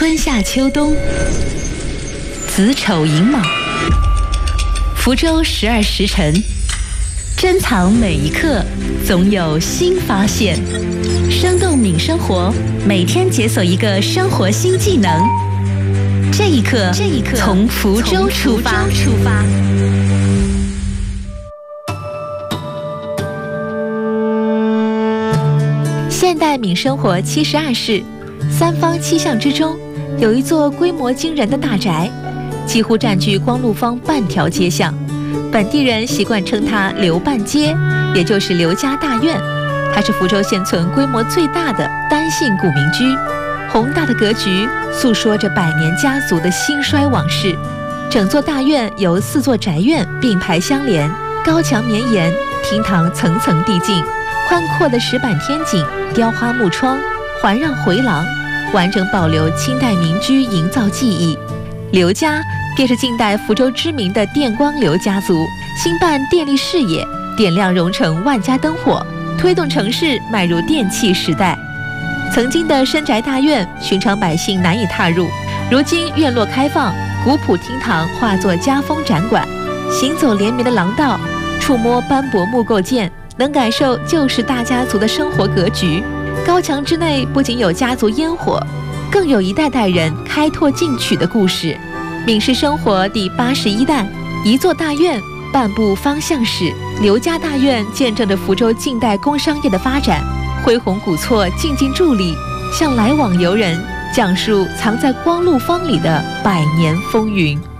春夏秋冬，子丑寅卯，福州12时辰，珍藏每一刻，总有新发现。生动敏生活，每天解锁一个生活新技能。这一刻，从福州出发。现代敏生活72室，三坊七巷之中，有一座规模惊人的大宅，几乎占据光禄坊半条街巷。本地人习惯称它刘半街，也就是刘家大院。它是福州现存规模最大的单姓古民居，宏大的格局诉说着百年家族的兴衰往事。整座大院由4座宅院并排相连，高墙绵延，厅堂层层递进，宽阔的石板天井、雕花木窗环绕回廊，完整保留清代民居营造技艺。刘家便是近代福州知名的电光刘家族，兴办电力事业，点亮蓉城万家灯火，推动城市迈入电气时代。曾经的深宅大院，寻常百姓难以踏入，如今院落开放，古朴厅堂化作家风展馆，行走连绵的廊道，触摸斑驳木构件，能感受旧时大家族的生活格局。高墙之内不仅有家族烟火，更有一代代人开拓进取的故事。闽氏生活第81代，一座大院，半部方向史。刘家大院见证着福州近代工商业的发展，恢宏古厝静静伫立，向来往游人讲述藏在光禄坊里的百年风云。